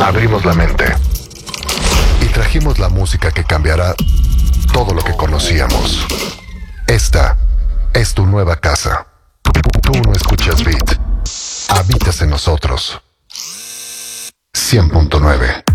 Abrimos la mente y trajimos la música que cambiará todo lo que conocíamos. Esta es tu nueva casa. Tú no escuchas Beat. Habitas en nosotros. 100.9.